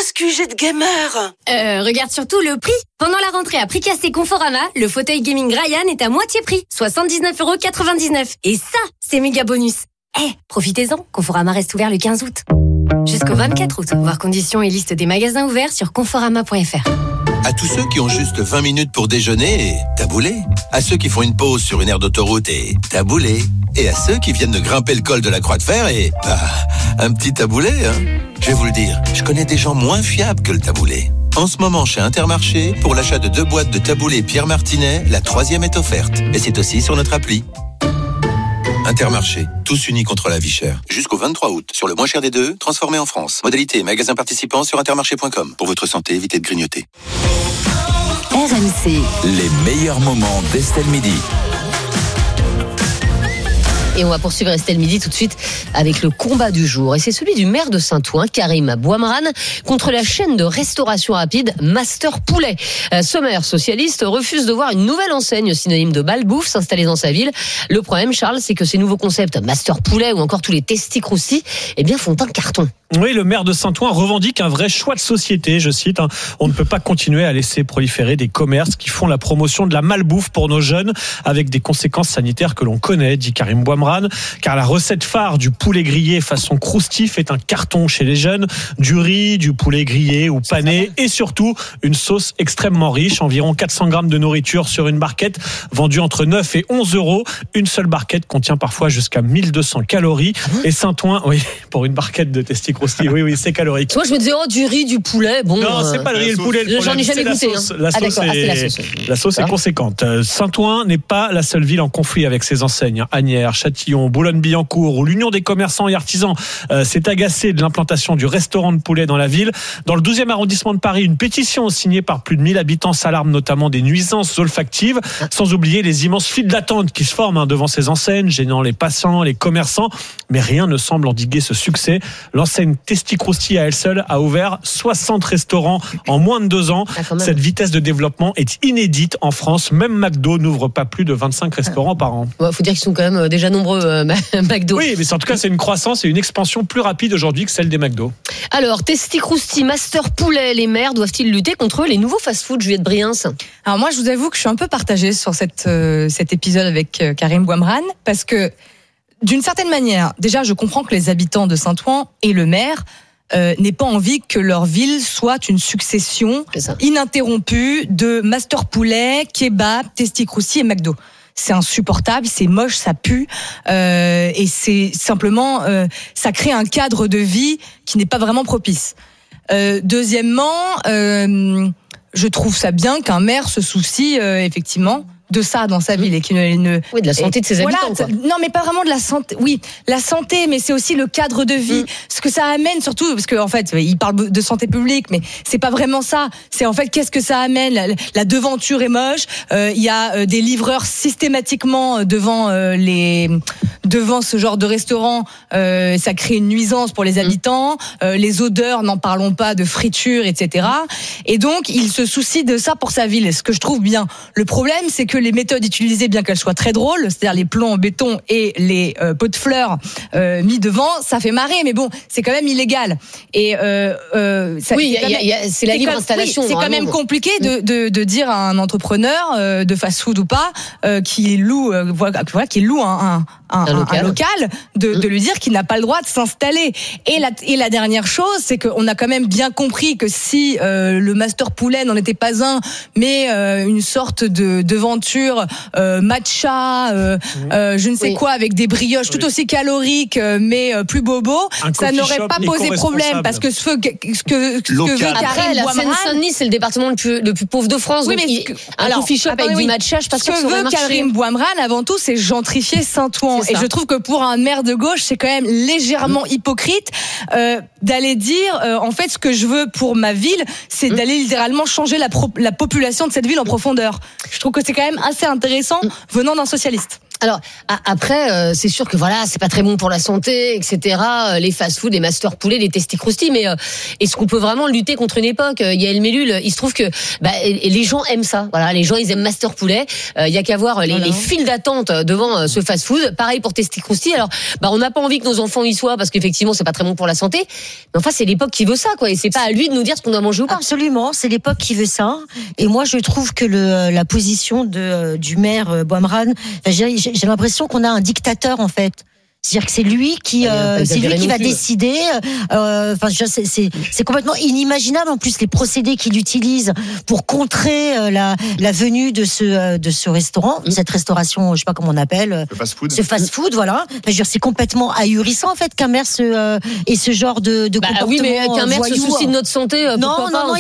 ce QG de gamer. Regarde surtout le prix. Pendant la rentrée à prix cassé Conforama, le fauteuil gaming Ryan est à moitié prix, 79,99€. Et ça, c'est méga bonus. Profitez-en, Conforama reste ouvert le 15 août. Jusqu'au 24 août. Voir conditions et liste des magasins ouverts sur conforama.fr. À tous ceux qui ont juste 20 minutes pour déjeuner et taboulé. À ceux qui font une pause sur une aire d'autoroute et taboulé. Et à ceux qui viennent de grimper le col de la Croix de Fer et... un petit taboulé, hein. Je vais vous le dire, je connais des gens moins fiables que le taboulé. En ce moment, chez Intermarché, pour l'achat de 2 boîtes de taboulé Pierre Martinet, la 3e est offerte. Et c'est aussi sur notre appli. Intermarché, tous unis contre la vie chère. Jusqu'au 23 août, sur le moins cher des deux, transformé en France. Modalité et magasin participants sur intermarché.com. Pour votre santé, évitez de grignoter. RMC. Les meilleurs moments d'Estelle Midi. Et on va poursuivre Estelle Midi tout de suite avec le combat du jour. Et c'est celui du maire de Saint-Ouen, Karim Bouamran, contre la chaîne de restauration rapide Master Poulet. Ce maire socialiste refuse de voir une nouvelle enseigne synonyme de malbouffe s'installer dans sa ville. Le problème, Charles, c'est que ces nouveaux concepts Master Poulet ou encore tous les Testicroustis, font un carton. Oui, le maire de Saint-Ouen revendique un vrai choix de société, je cite. On ne peut pas continuer à laisser proliférer des commerces qui font la promotion de la malbouffe pour nos jeunes avec des conséquences sanitaires que l'on connaît, dit Karim Bouamran, car la recette phare du poulet grillé façon croustif est un carton chez les jeunes, du riz, du poulet grillé ou pané et surtout une sauce extrêmement riche, environ 400 grammes de nourriture sur une barquette vendue entre 9 et 11 euros. Une seule barquette contient parfois jusqu'à 1200 calories. Et Saint-Ouen, oui, pour une barquette de testicroustis, oui, c'est calorique. Moi, je me disais, du riz, du poulet, bon. Non, c'est pas le riz et le poulet. J'en ai jamais goûté. La sauce est conséquente. Saint-Ouen n'est pas la seule ville en conflit avec ses enseignes. Asnières, Châtillon, Boulogne-Billancourt, où l'Union des commerçants et artisans s'est agacée de l'implantation du restaurant de poulet dans la ville. Dans le 12e arrondissement de Paris, une pétition signée par plus de 1000 habitants s'alarme notamment des nuisances olfactives, sans oublier les immenses files d'attente qui se forment devant ces enseignes, gênant les passants, les commerçants. Mais rien ne semble endiguer ce succès. L'enseigne Testicroustis à elle seule a ouvert 60 restaurants en moins de 2 ans. Cette vitesse de développement est inédite en France. Même McDo n'ouvre pas plus de 25 restaurants par an. Faut dire qu'ils sont quand même déjà nombreux, McDo. Oui, mais en tout cas, c'est une croissance et une expansion plus rapide aujourd'hui que celle des McDo. Alors, Testicroustis, Master Poulet, les maires doivent-ils lutter contre les nouveaux fast-food, Juliette Briens? Alors moi, je vous avoue que je suis un peu partagée sur cet épisode avec Karim Bouamran, parce que d'une certaine manière, déjà, je comprends que les habitants de Saint-Ouen et le maire n'aient pas envie que leur ville soit une succession ininterrompue de Master Poulet, Kebab, Testicroustis et McDo. C'est insupportable, c'est moche, ça pue, et c'est simplement, ça crée un cadre de vie qui n'est pas vraiment propice. Deuxièmement, je trouve ça bien qu'un maire se soucie effectivement de ça dans sa ville et qu'il oui, de la santé de ses habitants. Quoi. Non, mais pas vraiment de la santé. Oui, la santé, mais c'est aussi le cadre de vie. Ce que ça amène, surtout, parce qu'en fait, il parle de santé publique, mais c'est pas vraiment ça. C'est en fait, qu'est-ce que ça amène? La devanture est moche. Il y a des livreurs systématiquement devant ce genre de restaurant. Ça crée une nuisance pour les habitants. Les odeurs, n'en parlons pas, de friture, etc. Et donc, il se soucie de ça pour sa ville. Ce que je trouve bien. Le problème, c'est que les méthodes utilisées, bien qu'elles soient très drôles, c'est-à-dire les plans en béton et les pots de fleurs mis devant, ça fait marrer, mais bon, c'est quand même illégal. Et c'est la libre installation. Oui, c'est quand même compliqué de dire à un entrepreneur de fast-food ou pas qui loue un local, de lui dire qu'il n'a pas le droit de s'installer. Et la dernière chose, c'est qu'on a quand même bien compris que si le Master Poulet n'en était pas un, mais une sorte de devanture matcha, je ne sais quoi, avec des brioches tout aussi caloriques, mais plus bobo, ça n'aurait pas posé problème, parce que ce que veut Karim la Bouamran, Seine-Saint-Denis, c'est le département le plus pauvre de France. Oui, donc mais un coffee shop avec du matcha, je pense que ce que veut Karim Bouamran, avant tout, c'est gentrifier Saint-Ouen. Et je trouve que pour un maire de gauche, c'est quand même légèrement hypocrite d'aller dire, en fait, ce que je veux pour ma ville, c'est d'aller littéralement changer la population de cette ville en profondeur. Je trouve que c'est quand même assez intéressant venant d'un socialiste. Alors après, c'est sûr que voilà, c'est pas très bon pour la santé, etc. Les fast-food, les master poulets, les testicroustis, mais est-ce qu'on peut vraiment lutter contre une époque? Yael Mellul, il se trouve que les gens aiment ça. Voilà, les gens ils aiment master poulet. Il y a qu'à voir les files d'attente devant ce fast-food. Pareil pour testicroustis. Alors, on n'a pas envie que nos enfants y soient parce qu'effectivement c'est pas très bon pour la santé. Mais enfin, c'est l'époque qui veut ça, quoi. Et c'est pas à lui de nous dire ce qu'on doit manger ou pas. Absolument, c'est l'époque qui veut ça. Et moi, je trouve que la position du maire Boimran, j'ai l'impression qu'on a un dictateur en fait. C'est-à-dire que c'est lui qui va décider. C'est complètement inimaginable. En plus, les procédés qu'il utilise pour contrer la venue de ce restaurant, cette restauration, je sais pas comment on appelle, ce fast-food, voilà. Je veux dire, c'est complètement ahurissant en fait qu'un maire ait ce genre de comportement. Oui, mais qu'un maire se soucie de notre santé. Non,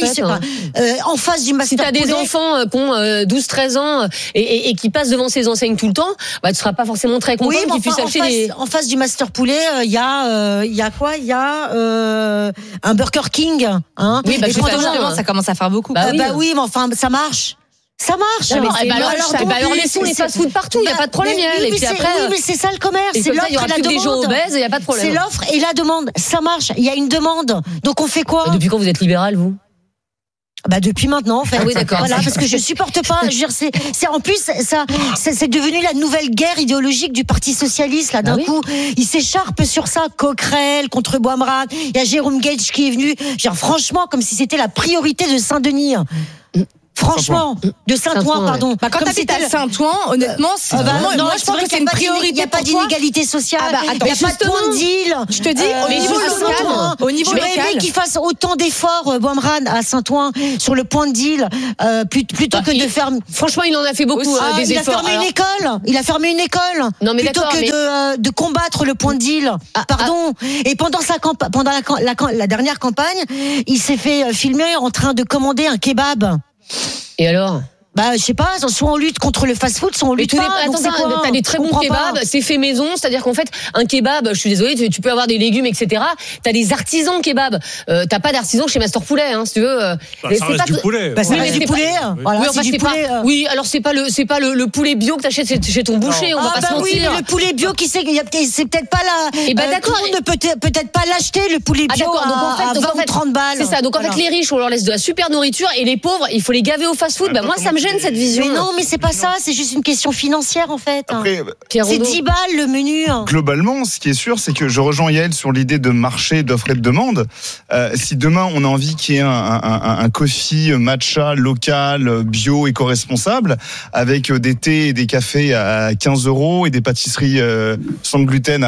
en face du master. Si t'as des enfants qui ont 12-13 ans et qui passent devant ces enseignes tout le temps, tu seras pas forcément très content qu'ils puissent acheter des. En face du master poulet, il y a quoi? Il y a un Burger King, hein. Oui, ça commence à faire beaucoup. Oui, mais enfin, ça marche. Ça marche. Alors laissons les fast-food partout, il n'y a pas de problème. Oui, mais c'est ça le commerce. C'est l'offre et la demande. Des gens obèses, il n'y a pas de problème. C'est l'offre et la demande. Ça marche. Il y a une demande. Donc on fait quoi? Depuis quand vous êtes libéral, vous? Depuis maintenant, en fait. Ah oui, d'accord. Voilà, parce que je supporte pas. Je veux dire, c'est en plus ça, c'est devenu la nouvelle guerre idéologique du Parti socialiste. Là, d'un coup, il s'écharpe sur ça. Coquerel contre Boimran. Il y a Jérôme Gage qui est venu. Genre, franchement, comme si c'était la priorité de Saint-Denis. Franchement, de Saint-Ouen, pardon. Quand t'habites à Saint-Ouen, honnêtement, c'est vraiment. Non, moi, je pense que c'est une priorité. Il n'y a pas d'inégalité sociale. Il n'y a pas de point de deal. Je te dis, au niveau local. J'aurais aimé qu'il fasse autant d'efforts, Boimran, à Saint-Ouen, sur le point de deal, plutôt que de faire. Franchement, il en a fait beaucoup, des efforts. Il a fermé une école. Non, mais plutôt que de combattre le point de deal. Pardon. Et pendant la dernière campagne, il s'est fait filmer en train de commander un kebab. Et alors? Je sais pas, soit on lutte contre le fast-food, soit on lutte pas. T'as des très bons kebabs, c'est fait maison, c'est-à-dire qu'en fait, un kebab, je suis désolée, tu peux avoir des légumes, etc. T'as des artisans de kebab. T'as pas d'artisans chez Master Poulet, hein, si tu veux. Ça reste du poulet. Ça reste du poulet. Oui, alors c'est pas le poulet bio que t'achètes chez ton boucher, on va pas se mentir. Oui, mais le poulet bio, qui sait, c'est peut-être pas là. Et d'accord. Tout le monde ne peut-être pas l'acheter, le poulet bio à 20 ou 30 balles. C'est ça, donc en fait, les riches, on leur laisse de la super nourriture et les pauvres, il faut les gaver au fast-food. Moi, ça me gêne cette vision. Mais non, mais c'est pas ça, c'est juste une question financière en fait. Après, c'est 10 balles le menu. Globalement, ce qui est sûr, c'est que je rejoins Yael sur l'idée de marché, d'offre et de demande. Si demain on a envie qu'il y ait un coffee matcha local, bio, éco-responsable, avec des thés et des cafés à 15 € et des pâtisseries sans gluten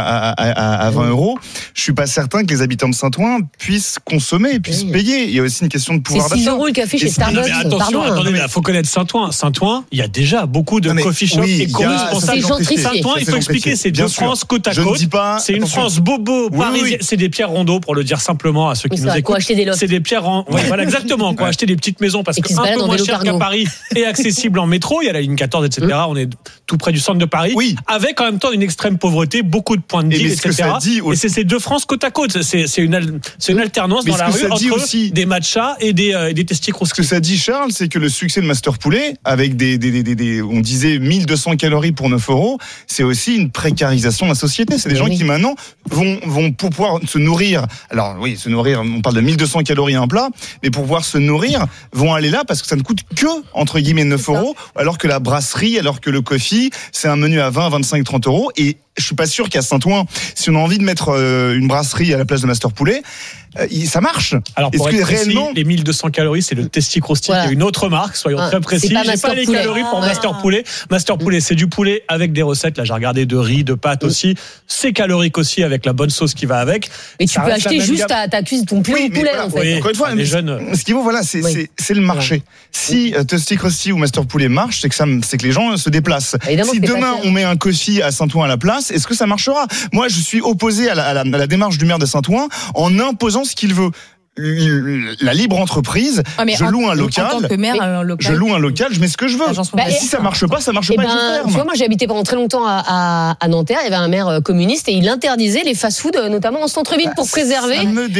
à 20 €, je suis pas certain que les habitants de Saint-Ouen puissent consommer, puissent payer. Il y a aussi une question de pouvoir d'achat. C'est 6 € le café chez Starbucks. Attention, attendez, il faut connaître Saint-Ouen. Saint-Ouen, il y a déjà beaucoup de coffee shops éco-responsables. Saint-Ouen, il faut expliquer, c'est deux France côte à côte. C'est une France bobo parisienne. C'est des pierres rondeaux, pour le dire simplement à ceux qui nous écoutent. C'est des pierres rondeaux. Voilà, exactement. Qu'on a acheté des petites maisons parce que un peu moins cher qu'à Paris et accessible en métro. Il y a la ligne 14, etc. On est tout près du centre de Paris. Avec en même temps une extrême pauvreté, beaucoup de points de deal, etc. Et c'est ces deux France côte à côte. C'est une alternance dans la rue entre des matchas et des testicroustis. Ce que ça dit, Charles, c'est que le succès de Master Poulet, avec on disait 1200 calories pour 9 €, c'est aussi une précarisation de la société. C'est des gens qui maintenant vont pour pouvoir se nourrir. Alors oui, se nourrir, on parle de 1200 calories un plat, mais pour pouvoir se nourrir, vont aller là parce que ça ne coûte que, entre guillemets, 9 €, alors que la brasserie, alors que le coffee, c'est un menu à 20, 25, 30 €. Et je suis pas sûr qu'à Saint-Ouen, si on a envie de mettre une brasserie à la place de Master Poulet, ça marche. Alors pour être précis, les 1200 calories, c'est le testicroustis. Il y a une autre marque, soyons très précis. J'ai pas les calories pour Master Poulet. Master Poulet, c'est du poulet avec des recettes. Là, j'ai regardé de riz, de pâtes aussi. C'est calorique aussi avec la bonne sauce qui va avec. Et tu peux acheter juste ta cuisse, ton poulet en fait. Encore une fois, ce qu'il faut, c'est le marché. Si testicroustis ou Master Poulet marche, c'est que les gens se déplacent. Si demain on met un coffee à Saint-Ouen à la place, est-ce que ça marchera? Moi, je suis opposé à la démarche du maire de Saint-Ouen en imposant ce qu'il veut. la libre entreprise, je loue un local. En tant que maire, un local. Je loue un local, je mets ce que je veux. Et si ça marche pas, ça marche pas. Tu vois, moi j'ai habité pendant très longtemps à Nanterre. Il y avait un maire communiste et il interdisait les fast-food, notamment en centre-ville, pour préserver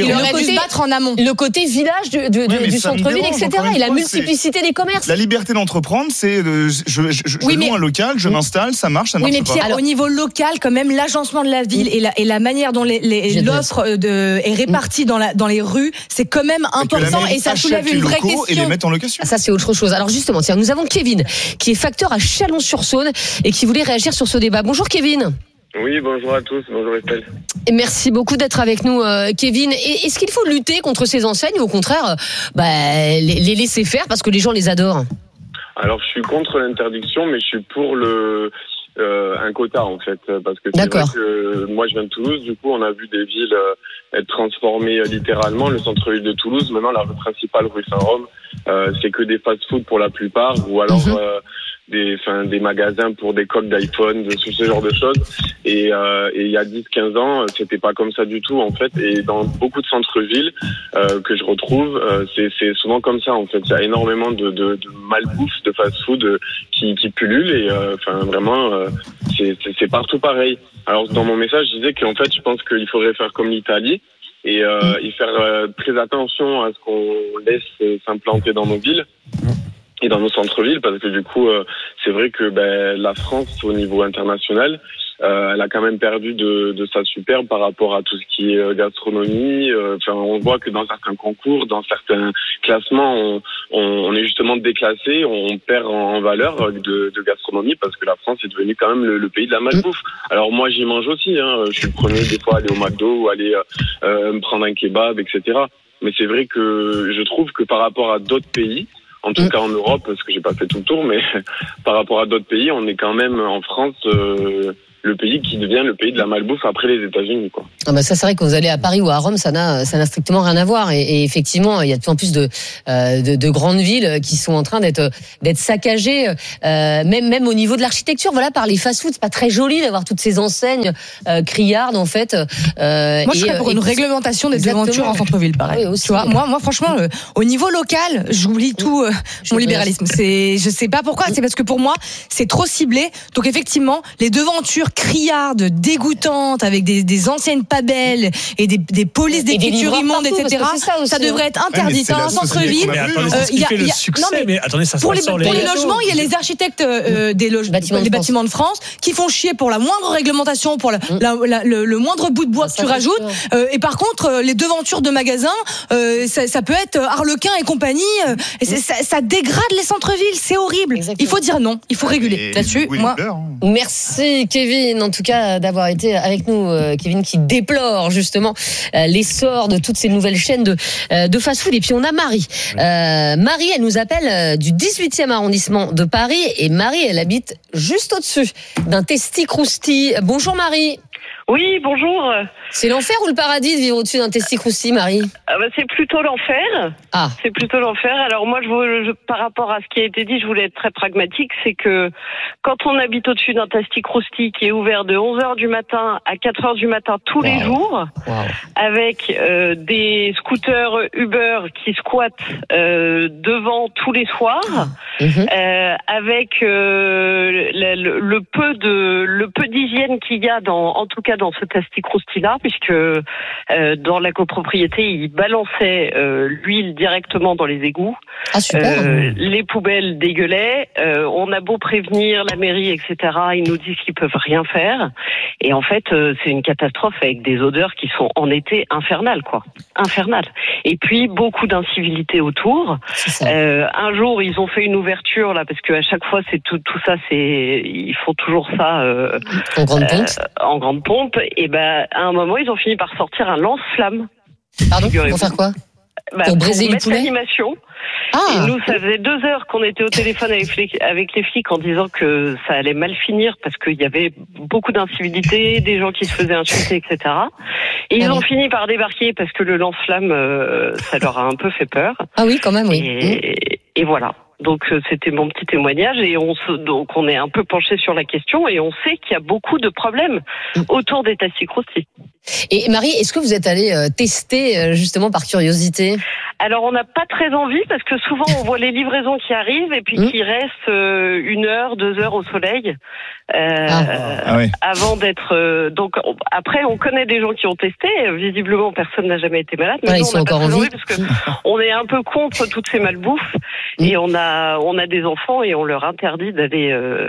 le côté village du centre-ville, etc. Et la multiplicité des commerces. La liberté d'entreprendre, c'est je loue un local, je m'installe, ça marche, ça marche pas. Oui, mais Pierre, au niveau local, quand même, l'agencement de la ville et la manière dont l'offre est répartie dans les rues, c'est quand même important et ça soulève une vraie question. Et les mettre en location. Ça, c'est autre chose. Alors justement, tiens, nous avons Kevin, qui est facteur à Chalon-sur-Saône et qui voulait réagir sur ce débat. Bonjour Kevin. Oui, bonjour à tous, bonjour Estelle. Et merci beaucoup d'être avec nous, Kevin. Et est-ce qu'il faut lutter contre ces enseignes ou au contraire les laisser faire parce que les gens les adorent? Alors, je suis contre l'interdiction, mais je suis pour un quota en fait, parce que c'est vrai que moi je viens de Toulouse, du coup on a vu des villes être transformées littéralement. Le centre-ville de Toulouse, maintenant la rue principale, rue Saint-Rome, c'est que des fast-food pour la plupart, ou alors des magasins pour des coques d'iPhone, ce genre de choses. Et il y a 10-15 ans, c'était pas comme ça du tout en fait. Et dans beaucoup de centres-villes que je retrouve, c'est souvent comme ça en fait. Il y a énormément de malbouffe, de fast-food qui pullulent et vraiment c'est partout pareil. Alors dans mon message, je disais qu'en fait, je pense qu'il faudrait faire comme l'Italie et faire très attention à ce qu'on laisse s'implanter dans nos villes et dans nos centres-villes, parce que du coup, c'est vrai que la France, au niveau international, elle a quand même perdu de sa superbe par rapport à tout ce qui est gastronomie. On voit que dans certains concours, dans certains classements, on est justement déclassé, on perd en valeur de gastronomie, parce que la France est devenue quand même le pays de la malbouffe. Alors moi, j'y mange aussi. Je suis le premier des fois à aller au McDo ou aller me prendre un kebab, etc. Mais c'est vrai que je trouve que par rapport à d'autres pays, en tout cas en Europe, parce que j'ai pas fait tout le tour, mais par rapport à d'autres pays, on est quand même en France le pays qui devient le pays de la malbouffe après les États-Unis, quoi. Ah bah ça, c'est vrai que vous allez à Paris ou à Rome, ça n'a strictement rien à voir. Et effectivement, il y a de plus en plus de grandes villes qui sont en train d'être saccagées, même au niveau de l'architecture. Voilà, par les fast-foods, c'est pas très joli d'avoir toutes ces enseignes criardes en fait. Moi, je serais pour une réglementation des devantures en centre-ville, pareil. Oui, aussi, tu vois, moi, franchement, au niveau local, j'oublie tout mon libéralisme. Je sais pas pourquoi. C'est parce que pour moi, c'est trop ciblé. Donc effectivement, les devantures criardes, dégoûtantes, avec des anciennes pas belles et des polices d'écriture immonde, etc. Ça devrait être interdit dans un centre-ville. Mais attendez, c'est ce qui fait le succès. Mais attendez, ça pour les logements, il y a les architectes des bâtiments de France qui font chier pour la moindre réglementation, pour le moindre bout de bois que tu rajoutes. Et par contre, les devantures de magasins, ça peut être Harlequin et compagnie. Et ça dégrade les centres-villes, c'est horrible. Exactement. Il faut dire non, il faut réguler là-dessus. Merci Kevin, en tout cas, d'avoir été avec nous. Kevin qui déplore justement l'essor de toutes ces nouvelles chaînes de fast-food. Et puis on a Marie. Marie, elle nous appelle du 18e arrondissement de Paris. Et Marie, elle habite juste au-dessus d'un testi-crousti. Bonjour Marie. Oui, bonjour. C'est l'enfer ou le paradis de vivre au-dessus d'un testi-crousti, Marie? C'est plutôt l'enfer. Ah. C'est plutôt l'enfer. Alors moi, par rapport à ce qui a été dit, je voulais être très pragmatique. C'est que quand on habite au-dessus d'un testi-crousti qui est ouvert de 11h du matin à 4h du matin tous les jours, avec des scooters Uber qui squattent devant tous les soirs, avec le peu d'hygiène qu'il y a en tout cas dans ce testi-crousti-là, puisque dans la copropriété, il balançait l'huile directement dans les égouts. Ah, super. Les poubelles dégueulaient. On a beau prévenir la mairie, etc., ils nous disent qu'ils peuvent rien faire. Et en fait, c'est une catastrophe avec des odeurs qui sont en été infernales, quoi. Infernales. Et puis, beaucoup d'incivilité autour. Un jour, ils ont fait une ouverture, là, parce qu'à chaque fois, c'est tout ça, ils font toujours ça en grande pompe. En grande pompe. Et à un moment, ils ont fini par sortir un lance-flamme. Pardon, pour faire quoi? Pour briser les poulets. L'animation. Et nous, ça faisait 2 heures qu'on était au téléphone avec les flics en disant que ça allait mal finir parce qu'il y avait beaucoup d'incivilité, des gens qui se faisaient insulter, etc. Et ils ont fini par débarquer parce que le lance-flamme, ça leur a un peu fait peur. Ah oui, quand même, oui. Et voilà. Donc c'était mon petit témoignage et donc on est un peu penché sur la question et on sait qu'il y a beaucoup de problèmes autour des Tasty Crousty. Et Marie, est-ce que vous êtes allée tester justement par curiosité? Alors on n'a pas très envie parce que souvent on voit les livraisons qui arrivent et puis qui restent 1 heure, 2 heures au soleil avant d'être. Donc après on connaît des gens qui ont testé. Visiblement personne n'a jamais été malade. Mais ils sont encore en vie parce que on est un peu contre toutes ces malbouffes et on a des enfants et on leur interdit d'aller.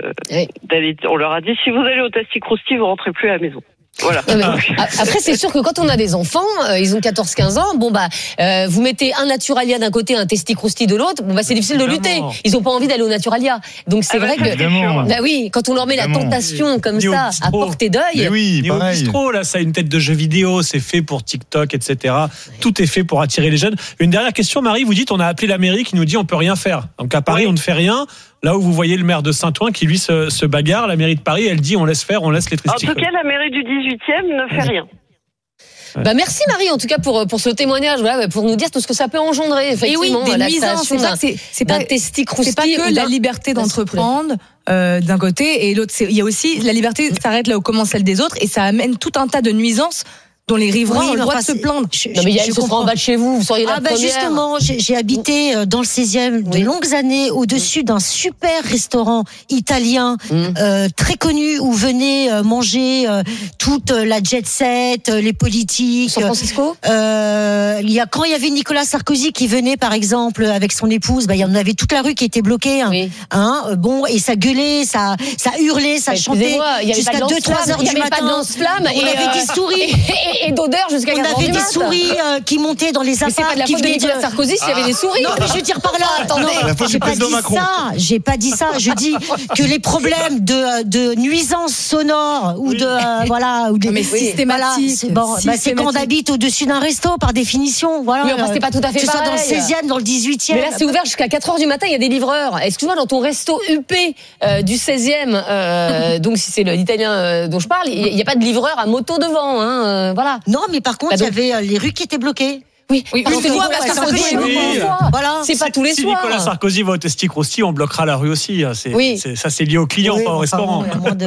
On leur a dit si vous allez au Tasty Crousty vous rentrez plus à la maison. Voilà. Après, c'est sûr que quand on a des enfants, ils ont 14-15 ans, vous mettez un Naturalia d'un côté, un Tasty Crousty de l'autre, c'est difficile de lutter. Ils ont pas envie d'aller au Naturalia. Donc c'est vrai que, quand on leur met la tentation comme ça, à portée d'œil. Ni au bistrot, là, ça a une tête de jeu vidéo, c'est fait pour TikTok, etc. Tout est fait pour attirer les jeunes. Une dernière question, Marie, vous dites, on a appelé la mairie qui nous dit on peut rien faire. Donc à Paris, on ne fait rien. Là où vous voyez le maire de Saint-Ouen qui lui se bagarre, la mairie de Paris, elle dit on laisse faire, on laisse les testicules. En tout cas, la mairie du 18e ne fait rien. Merci Marie en tout cas pour ce témoignage, pour nous dire tout ce que ça peut engendrer effectivement. Et oui, des nuisances, c'est pas Tasty Crousty. C'est pas que la liberté d'entreprendre d'un côté et l'autre, il y a aussi la liberté s'arrête là où commence celle des autres et ça amène tout un tas de nuisances dont les riverains ont le droit de se plaindre. Non mais Yael se fera en bas de chez vous seriez la première. Justement, j'ai habité dans le 16e de longues années au-dessus d'un super restaurant italien très connu où venaient manger toute la jet set, les politiques. San Francisco. Quand il y avait Nicolas Sarkozy qui venait par exemple avec son épouse, il y en avait toute la rue qui était bloquée. Et ça gueulait, ça hurlait, ça chantait jusqu'à 2-3 heures du matin. On avait des souris. Et d'odeur jusqu'à 4 heures du matin. On avait des souris qui montaient dans les apparts. Mais c'est pas de la faute de Nicolas Sarkozy s'il y avait des souris. Non, mais je veux dire par là. Attendez, j'ai pas dit ça. Je dis que les problèmes de nuisances sonores ou de mais systématique. C'est quand on habite au-dessus d'un resto par définition. Voilà. Oui, c'est pas tout à fait que ce soit pareil. dans le 16e, dans le 18e. Mais là, c'est ouvert jusqu'à 4 heures du matin. Il y a des livreurs. Excuse-moi, dans ton resto UP du 16e, donc si c'est l'italien dont je parle, il n'y a pas de livreur à moto devant. Voilà. Non, mais par contre, il y avait les rues qui étaient bloquées. Oui, parce que Nicolas Sarkozy, c'est pas tous les soirs. Si Nicolas Sarkozy va au Tasty Crousty, on bloquera la rue aussi. Ça, c'est lié au client, pas au restaurant.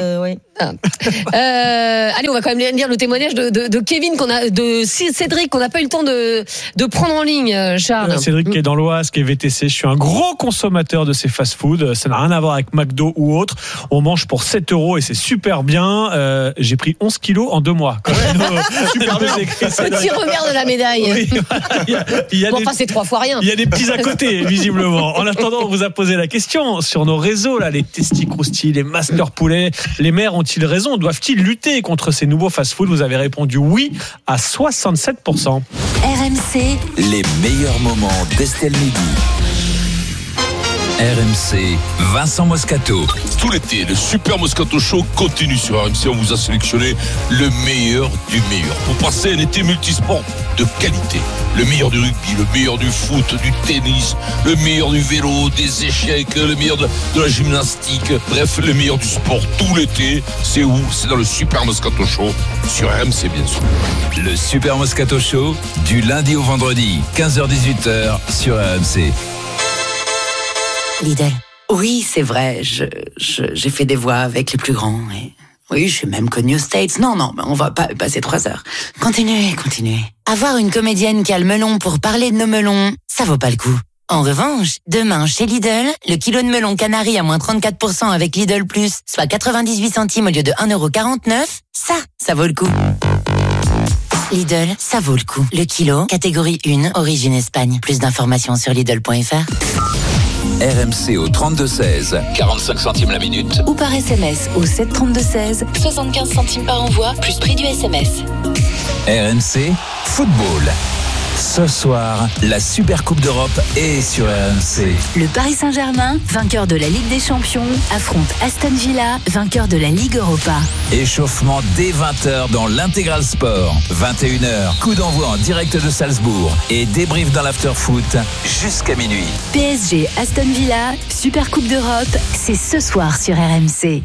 Allez, on va quand même lire le témoignage de Kevin, de Cédric, qu'on n'a pas eu le temps de prendre en ligne, Charles. Cédric qui est dans l'Oise, qui est VTC. Je suis un gros consommateur de ces fast-food. Ça n'a rien à voir avec McDo ou autre. On mange pour 7 € et c'est super bien. J'ai pris 11 kilos en 2 mois. Petit revers de la médaille. Oui. C'est 3 fois rien. Il y a des petits à côté, visiblement. En attendant, on vous a posé la question sur nos réseaux, là, les Tasty Crousty, les Master Poulet. Les maires ont-ils raison? Doivent-ils lutter contre ces nouveaux fast-food? Vous avez répondu oui à 67%. RMC. Les meilleurs moments d'Estelle Midi. RMC, Vincent Moscato. Tout l'été, le Super Moscato Show continue sur RMC. On vous a sélectionné le meilleur du meilleur pour passer un été multisport de qualité. Le meilleur du rugby, le meilleur du foot, du tennis, le meilleur du vélo, des échecs, le meilleur de la gymnastique. Bref, le meilleur du sport tout l'été. C'est où? C'est dans le Super Moscato Show sur RMC, bien sûr. Le Super Moscato Show, du lundi au vendredi, 15h-18h sur RMC. Lidl. Oui, c'est vrai, j'ai fait des voix avec les plus grands. Et oui, je suis même connue aux States. Non, on va pas passer 3 heures. Continuez. Avoir une comédienne qui a le melon pour parler de nos melons, ça vaut pas le coup. En revanche, demain, chez Lidl, le kilo de melon canari à moins 34% avec Lidl Plus, soit 98 centimes au lieu de 1,49 €, ça vaut le coup. Lidl, ça vaut le coup. Le kilo, catégorie 1, origine Espagne. Plus d'informations sur Lidl.fr. RMC au 32-16, 45 centimes la minute. Ou par SMS au 732-16, 75 centimes par envoi, plus prix du SMS. RMC, football. Ce soir, la Super Coupe d'Europe est sur RMC. Le Paris Saint-Germain, vainqueur de la Ligue des Champions, affronte Aston Villa, vainqueur de la Ligue Europa. Échauffement dès 20h dans l'Intégral Sport. 21h, coup d'envoi en direct de Salzbourg et débrief dans l'after-foot jusqu'à minuit. PSG Aston Villa, Super Coupe d'Europe, c'est ce soir sur RMC.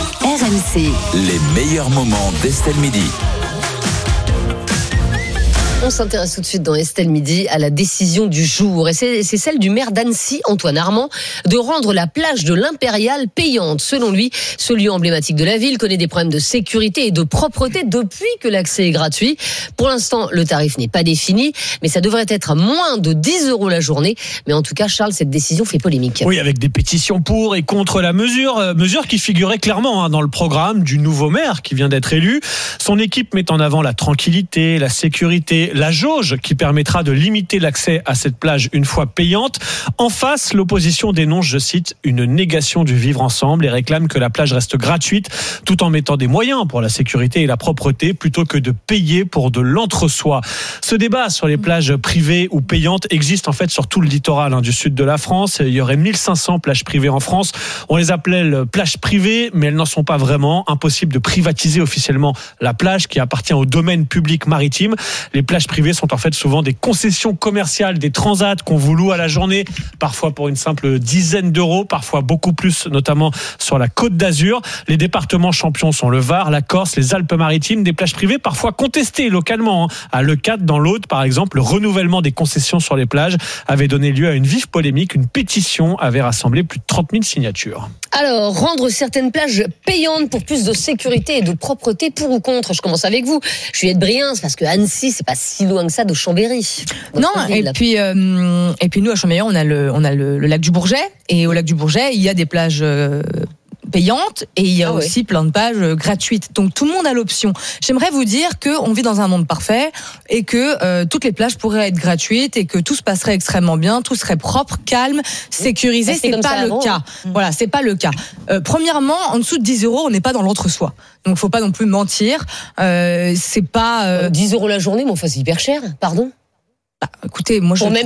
RMC. Les meilleurs moments d'Estelle Midi. On s'intéresse tout de suite dans Estelle Midi à la décision du jour. Et c'est celle du maire d'Annecy, Antoine Armand, de rendre la plage de l'Impérial payante. Selon lui, ce lieu emblématique de la ville connaît des problèmes de sécurité et de propreté depuis que l'accès est gratuit. Pour l'instant, le tarif n'est pas défini, mais ça devrait être à moins de 10 € la journée. Mais en tout cas, Charles, cette décision fait polémique. Oui, avec des pétitions pour et contre la mesure qui figurait clairement dans le programme du nouveau maire qui vient d'être élu. Son équipe met en avant la tranquillité, la sécurité, la jauge qui permettra de limiter l'accès à cette plage une fois payante. En face, l'opposition dénonce, je cite, une négation du vivre ensemble et réclame que la plage reste gratuite tout en mettant des moyens pour la sécurité et la propreté plutôt que de payer pour de l'entre-soi. Ce débat sur les plages privées ou payantes existe en fait sur tout le littoral du sud de la France. Il y aurait 1500 plages privées en France. On les appelait plages privées, mais elles n'en sont pas vraiment. Impossible de privatiser officiellement la plage qui appartient au domaine public maritime. Les plages privées sont en fait souvent des concessions commerciales, des transats qu'on vous loue à la journée, parfois pour une simple dizaine d'euros, parfois beaucoup plus, notamment sur la Côte d'Azur. Les départements champions sont le Var, la Corse, les Alpes-Maritimes, des plages privées parfois contestées localement. À Leucate, dans l'Aude, par exemple, le renouvellement des concessions sur les plages avait donné lieu à une vive polémique. Une pétition avait rassemblé plus de 30 000 signatures. Alors, rendre certaines plages payantes pour plus de sécurité et de propreté, pour ou contre? Je commence avec vous, Juliette Briens, parce que Annecy, c'est pas si loin que ça de Chambéry. Non, et puis nous à Chambéry, on a le lac du Bourget, et au lac du Bourget, il y a des plages payantes et il y a aussi plein de plages gratuites. Donc tout le monde a l'option. J'aimerais vous dire qu'on vit dans un monde parfait et que toutes les plages pourraient être gratuites et que tout se passerait extrêmement bien, tout serait propre, calme, sécurisé. C'est pas le cas. Voilà, c'est pas le cas. Premièrement, en dessous de 10 €, on n'est pas dans l'entre-soi. Donc faut pas non plus mentir. C'est pas 10 € la journée, mais enfin c'est hyper cher. Pardon. Bah, écoutez, moi je ne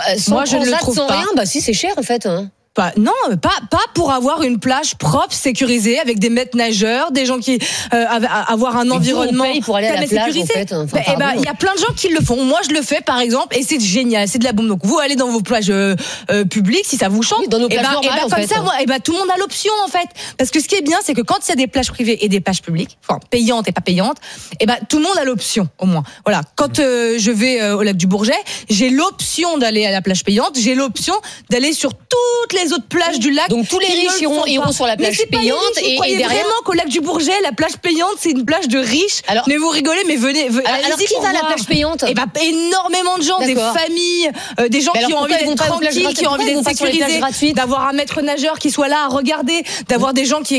le trouve pas. Rien, bah si c'est cher en fait. Non, pas pour avoir une plage propre, sécurisée, avec des maîtres nageurs, des gens qui avoir un environnement. On paye pour aller à la plage, en fait. Il y a plein de gens qui le font. Moi, je le fais, par exemple, et c'est génial, c'est de la bombe. Donc, vous allez dans vos plages publiques, si ça vous chante. Oui, dans nos plages normales, comme ça, tout le monde a l'option, en fait. Parce que ce qui est bien, c'est que quand il y a des plages privées et des plages publiques, enfin payantes et pas payantes, tout le monde a l'option, au moins. Voilà. Quand je vais au lac du Bourget, j'ai l'option d'aller à la plage payante, j'ai l'option d'aller sur toutes les autres plages du lac. Donc tous les riches iront sur la plage payante et derrière. Vraiment qu'au lac du Bourget, la plage payante, c'est une plage de riches. Alors, mais vous rigolez, mais venez. Alors qui va à la plage payante? Énormément de gens, des familles, des gens qui ont envie d'être tranquilles, qui ont envie d'être sécurisés, d'avoir un maître nageur qui soit là à regarder, d'avoir des gens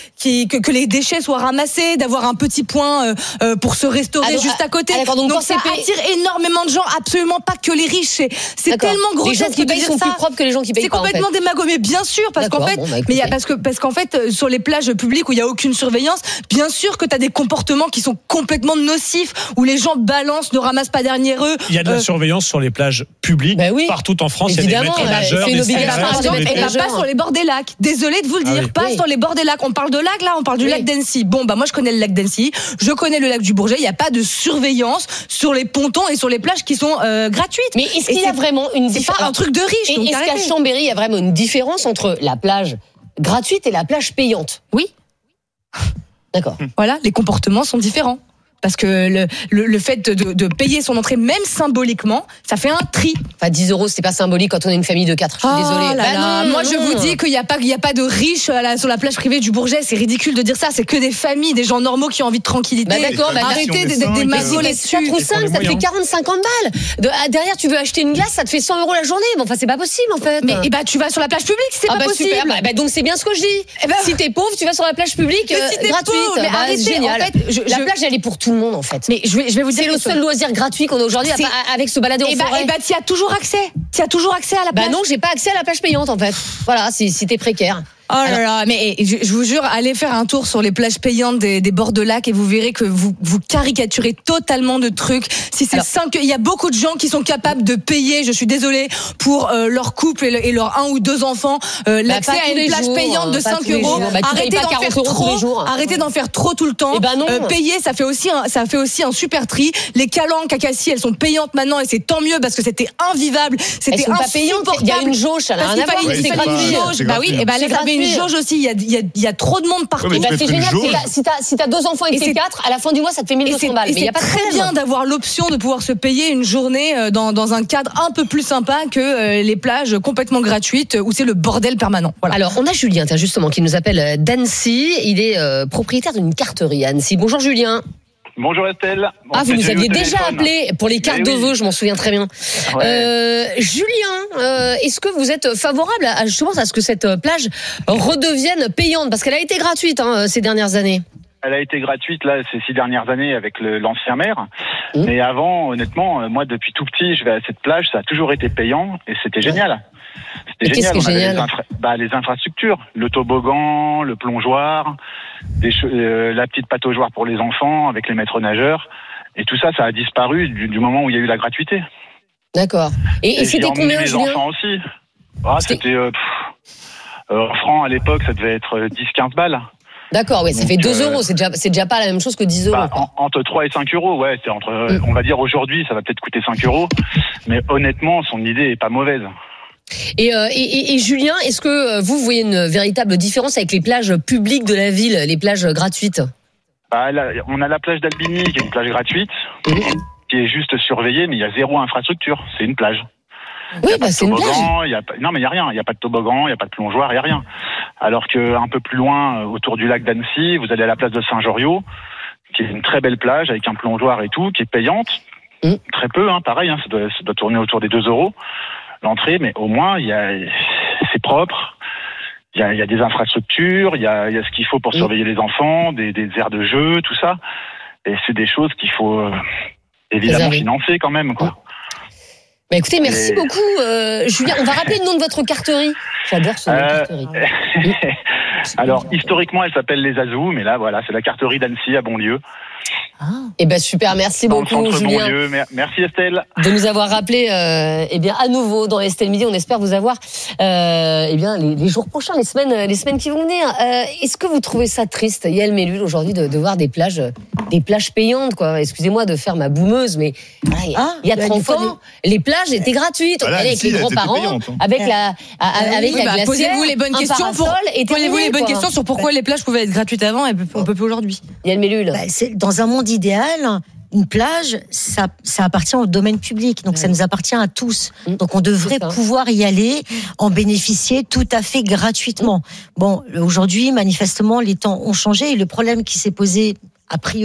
que les déchets soient ramassés, d'avoir un petit point pour se restaurer juste à côté. Donc ça attire énormément de gens, absolument pas que les riches. C'est tellement gros. Les gens qui payent sont plus propres que les gens qui payent pas. C'est complètement démago, mais bien sûr, parce qu'en fait, parce qu'en fait, sur les plages publiques où il y a aucune surveillance, bien sûr que tu as des comportements qui sont complètement nocifs, où les gens balancent, ne ramassent pas derrière eux. Il y a de la surveillance sur les plages publiques partout en France. Évidemment, il y a des maîtres nageurs, des et pas sur les bords des lacs. Désolé de vous le dire, pas sur les bords des lacs. On parle de lac là, on parle du lac d'Annecy. Bon, moi je connais le lac d'Annecy, je connais le lac du Bourget. Il n'y a pas de surveillance sur les pontons et sur les plages qui sont gratuites. Mais est-ce qu'il y a vraiment une différence? C'est pas un truc de riche. Et est-ce qu'à Chambéry, il y a vraiment une différence entre la plage gratuite et la plage payante? Oui. D'accord. Voilà, les comportements sont différents. Parce que le fait de payer son entrée, même symboliquement, ça fait un tri. Enfin, 10 €, c'est pas symbolique quand on est une famille de 4. Je suis désolée. Moi, je vous dis qu'il y a pas de riches sur la plage privée du Bourget. C'est ridicule de dire ça. C'est que des familles, des gens normaux qui ont envie de tranquillité. D'accord, arrêtez des magos là-dessus. 4 ou 5, ça te fait 40-50 balles. Derrière, tu veux acheter une glace, ça te fait 100 € la journée. Bon, enfin, c'est pas possible, en fait. Mais tu vas sur la plage publique, c'est pas possible. Super. Donc, c'est bien ce que je dis. Si t'es pauvre, tu vas sur la plage publique gratuite. Arrêtez, génial. La plage, elle est pour tout le monde, en fait. Mais je vais vous dire, c'est le seul loisir gratuit qu'on a aujourd'hui avec se balader en forêt. Tu as toujours accès. Tu as toujours accès à la plage. Non, j'ai pas accès à la plage payante en fait. Voilà, si t'es précaire. Oh là là, mais je vous jure, allez faire un tour sur les plages payantes des bords de lac et vous verrez que vous caricaturez totalement de trucs. Si c'est il y a beaucoup de gens qui sont capables de payer, je suis désolée, pour leur couple et leurs 1 ou 2 enfants, l'accès à une plage payante de 5 €. Arrêtez d'en faire trop tout le temps. Payer, ça fait aussi un super tri. Les calanques à Cassis, elles sont payantes maintenant et c'est tant mieux parce que c'était invivable. C'était insupportable. Il y a une jauge, ça n'a rien à voir, mais c'est gratuit. Bah oui, et là, ça avait une jauge aussi. Il y a trop de monde partout. Ouais, c'est génial. Si t'as 2 enfants et que t'es 4, à la fin du mois, ça te fait 1200 balles. Mais il y a pas très bien d'avoir l'option de pouvoir se payer une journée dans un cadre un peu plus sympa que les plages complètement gratuites où c'est le bordel permanent. Voilà. Alors, on a Julien, justement, qui nous appelle d'Annecy. Il est propriétaire d'une carterie à Annecy. Bonjour Julien. Bonjour Estelle. Vous nous aviez déjà appelé pour les cartes de vœux, je m'en souviens très bien. Ouais. Julien, est-ce que vous êtes favorable à ce que cette plage redevienne payante? Parce qu'elle a été gratuite ces dernières années. Elle a été gratuite là ces 6 dernières années avec l'ancien maire. Mais avant, honnêtement, moi depuis tout petit, je vais à cette plage, ça a toujours été payant et c'était génial. C'était génial. Qu'est-ce qui est génial ? Les infrastructures, le toboggan, le plongeoir, la petite pataugeoire pour les enfants avec les maîtres nageurs. Et tout ça, ça a disparu du moment où il y a eu la gratuité. D'accord. Et c'était combien, les Julien ? enfants aussi. C'était francs à l'époque, ça devait être 10-15 balles. D'accord, oui, ça fait 2 euros. C'est déjà pas la même chose que 10 euros. Entre 3 et 5 euros, ouais. C'est on va dire aujourd'hui, ça va peut-être coûter 5 euros. Mais honnêtement, son idée est pas mauvaise. Et Julien, est-ce que vous voyez une véritable différence avec les plages publiques de la ville, les plages gratuites ? Là, on a la plage d'Albigny, qui est une plage gratuite, qui est juste surveillée, mais il y a 0 infrastructure. C'est une plage. Oui, c'est une plage. Non, mais il y a rien. Il y a pas de toboggan, il y a pas de plongeoir, il y a rien. Alors que un peu plus loin, autour du lac d'Annecy, vous allez à la place de Saint-Joriot, qui est une très belle plage avec un plongeoir et tout, qui est payante. Très peu, pareil. Ça doit tourner autour des 2 euros l'entrée, mais au moins c'est propre. Il y a des infrastructures, il y a ce qu'il faut pour surveiller les enfants, des aires de jeu, tout ça. Et c'est des choses qu'il faut évidemment financer quand même, quoi. Bah écoutez, merci beaucoup, Julien. On va rappeler le nom de votre carterie. J'adore ce nom de carterie. Alors, historiquement, elle s'appelle Les Azous, mais là, voilà, c'est la carterie d'Annecy à Bonlieu. Eh ben super, merci beaucoup, Julien. Bonlieu. Merci Estelle. De nous avoir rappelé, à nouveau dans Estelle Midi. On espère vous avoir, les jours prochains, les semaines qui vont venir. Est-ce que vous trouvez ça triste, Yael Mellul, aujourd'hui, de voir des plages payantes, quoi? Excusez-moi de faire ma boumeuse, mais il y a 30 ans, les plages étaient gratuites. On allait avec les grands-parents, avec la glacière. Posez-vous les bonnes questions sur pourquoi les plages pouvaient être gratuites avant et on peut plus aujourd'hui. Yael Mellul. C'est dans un monde idéal, une plage, ça appartient au domaine public, donc ça nous appartient à tous. Donc on devrait pouvoir y aller, en bénéficier tout à fait gratuitement. Bon, aujourd'hui, manifestement, les temps ont changé et le problème qui s'est posé a priori